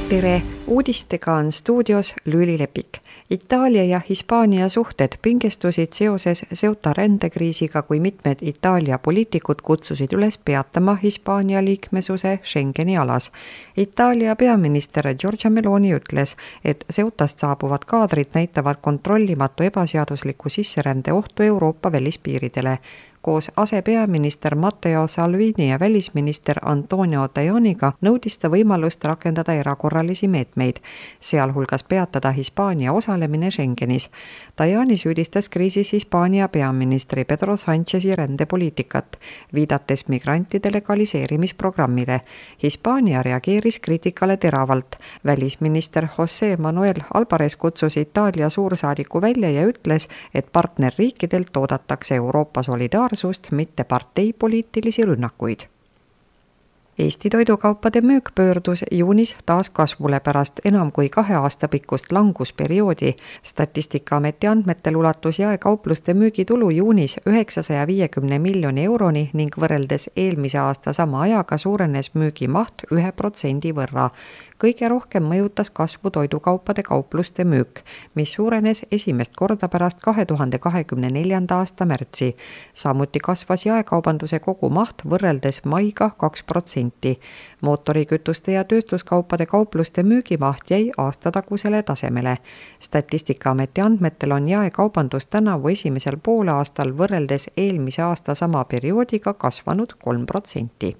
Tere! Uudistega on stuudios Lüüli Lepik. Itaalia ja Hispaania suhted pingestusid seoses Ceuta rändekriisiga, kui mitmed Itaalia poliitikud kutsusid üles peatama Hispaania liikmesuse Schengeni alas. Itaalia peaminister Giorgia Meloni ütles, et Ceutast saabuvad kaadrid näitavad kontrollimatu ebaseadusliku sisserände ohtu Euroopa välispiiridele. Koos asepeaminister Matteo Salvini ja välisminister Antonio Tajaniga nõudis ta võimalust rakendada erakorralisi meetmeid, sealhulgas peatada Hispaania osalemine Schengenis. Tajani süüdistas kriisis Hispaania peaministri Pedro Sanchezi rändepoliitikat, viidates migrantide legaliseerimisprogrammile. Hispaania reageeris kriitikale teravalt. Välisminister José Manuel Álvarez kutsus Itaalia suursaadiku välja ja ütles, et partnerriikidelt oodatakse Euroopa solidaarsust, mitte parteipoliitilisi rünnakuid. Eesti toidukaupade müük pöördus juunis taas kasvule pärast enam kui 2 aasta pikkust langusperioodi. Statistikaameti andmetel ulatus jaekaupluste müügitulu juunis 950 miljoni euroni ning võrreldes eelmise aasta sama ajaga suurenes müügimaht 1% võrra. Kõige rohkem mõjutas kasvu toidukaupade kaupluste müük, mis suurenes esimest korda pärast 2024. aasta märtsi. Samuti kasvas jaekaubanduse kogumaht võrreldes maiga 2%. Mootorikütuste ja tööstuskaupade kaupluste müügimaht jäi aastatagusele tasemele. Statistikaameti andmetel on jaekaubandus tänavu esimesel poolaastal võrreldes eelmise aasta sama perioodiga kasvanud 3%.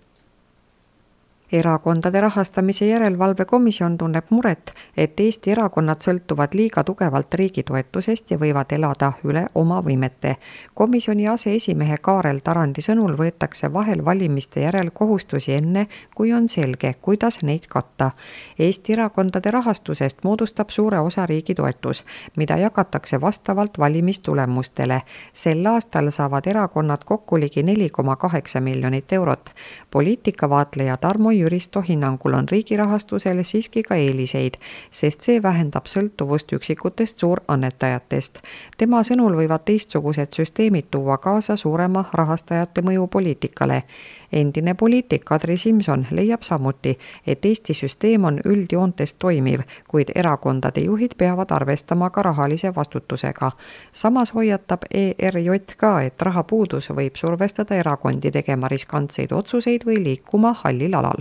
Erakondade rahastamise järelevalvekomisjon tunneb muret, et Eesti erakonnad sõltuvad liiga tugevalt riigi toetusest ja võivad elada üle oma võimete. Komisjoni aseesimehe Kaarel Tarandi sõnul võetakse vahel valimiste järel kohustusi enne, kui on selge, kuidas neid katta. Eesti erakondade rahastusest moodustab suure osa riigi toetus, mida jagatakse vastavalt valimistulemustele. Sel aastal saavad erakonnad kokku ligi 4,8 miljonit eurot. Poliitikavaatleja Tarmo Jüristo hinnangul on riigi rahastusel siiski ka eeliseid, sest see vähendab sõltuvust üksikutest suurannetajatest. Tema sõnul võivad teistsugused süsteemid tuua kaasa suurema rahastajate mõju poliitikale. Endine poliitik Kadri Simson leiab samuti, et Eesti süsteem on üldjoontes toimiv, kuid erakondade juhid peavad arvestama ka rahalise vastutusega. Samas hoiatab ERJK, et rahapuudus võib survestada erakondi tegema riskantseid otsuseid või liikuma hallil alal.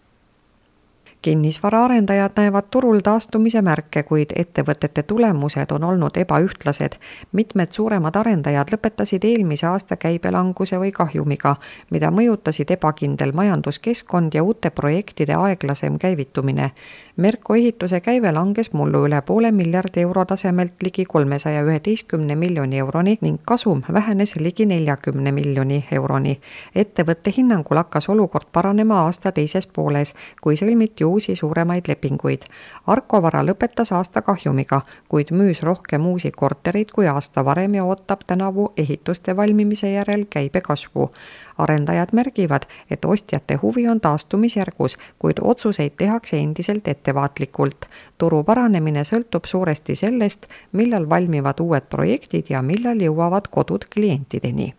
Kinnisvaraarendajad näevad turul taastumise märke, kuid ettevõtete tulemused on olnud ebaühtlased. Mitmed suuremad arendajad lõpetasid eelmise aasta käibelanguse või kahjumiga, mida mõjutasid ebakindel majanduskeskkond ja uute projektide aeglasem käivitumine. Merko ehituse käive langes mullu üle €500 miljardi tasemelt ligi 311 miljoni euroni ning kasum vähenes ligi 40 miljoni euroni. Ettevõtte hinnangul hakkas olukord paranema aasta teises pooles, kui sõlmiti uusi suuremaid lepinguid. Arkovara lõpetas aasta kahjumiga, kuid müüs rohkem uusi kortereid kui aasta varem ja ootab tänavu ehituste valmimise järel käibe kasvu. Arendajad märgivad, et ostjate huvi on taastumisjärgus, kuid otsuseid tehakse endiselt ettevaatlikult. Turu paranemine sõltub suuresti sellest, millal valmivad uued projektid ja millal jõuavad kodud klientideni.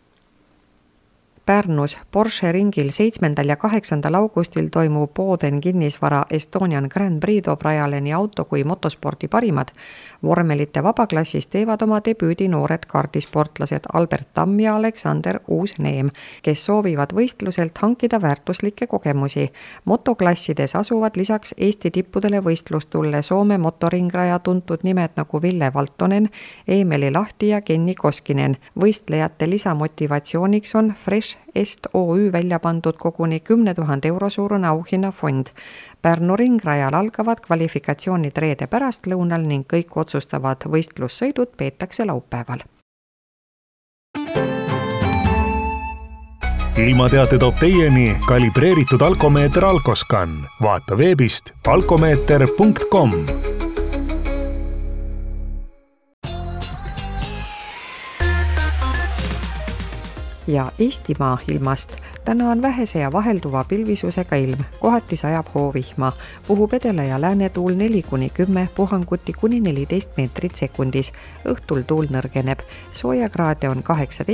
Pärnus Porsche ringil 7. ja 8. augustil toimub Boden kinnisvara Estonian Grand Prix toob rajale nii auto kui motospordi parimad. Vormelite vabaklassis teevad oma debüüdi noored kaardisportlased Albert Tamm ja Aleksander Uus-Neem, kes soovivad võistluselt hankida väärtuslikke kogemusi. Motoklassides asuvad lisaks Eesti tippudele võistlustulle Soome motoringraja tuntud nimed nagu Ville Valtonen, Eemeli Lahti ja Kenni Koskinen. Võistlejate lisamotivatsiooniks on Fresh Est OÜ välja pandud koguni 10 000 euro suurune auhinnafond. Pärnu ringrajal algavad kvalifikatsioonid reede pärastlõunal ning kõik otsustavad võistlussõidud peetakse laupäeval. Ilmateate toob teieni kalibreeritud alkomeeter Alkoscan. Vaata veebist alkomeeter.com. Ja Eestimaa ilmast. Täna on vähese ja vahelduva pilvisusega ilm, kohati sajab hoovihma. Puhub edela ja lääne tuul 4-10, puhanguti kuni 14 meetrit sekundis. Õhtul tuul nõrgeneb. Soojakraade on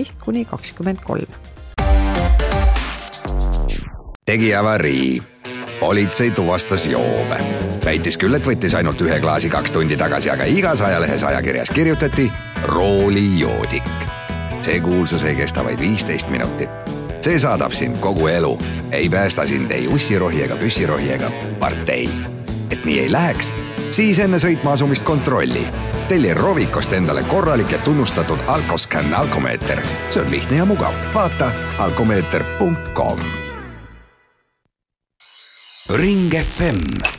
18-23. Tegi avarii. politsei tuvastas joobe. Väitis küll, et võttis ainult 1 klaasi 2 tundi tagasi, aga igas ajalehes ajakirjas kirjutati roolijoodik. See kuulsus ei kesta vaid 15 minutit. See saadab sind kogu elu. Ei päästa sind ei ussirohi ega püssirohi ega partei. Et nii ei läheks, siis enne sõitma asumist kontrolli. Telli Rovikost endale korralik ja tunnustatud Alkoscan alkomeeter. See on lihtne ja mugav. Vaata alkomeeter.com. Ring FM